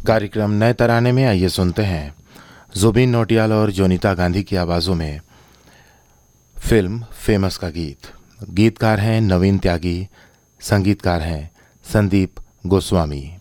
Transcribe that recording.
कार्यक्रम नए तराने में आइए सुनते हैं जुबिन नौटियाल और जोनीता गांधी की आवाज़ों में फिल्म फेमस का गीत। गीतकार हैं नवीन त्यागी, संगीतकार हैं संदीप गोस्वामी।